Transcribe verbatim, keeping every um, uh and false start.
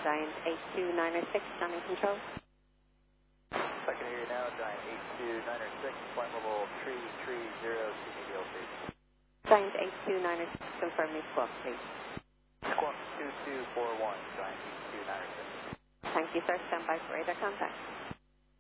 Giant eight two nine six, standing control. I can hear you now, Giant eight two nine six, flight level three three zero, C D L C. Giant eight two nine six, confirm me squawk, please. Squawk two two four one, Giant eight two nine six. Thank you, sir. Stand by for radar contact.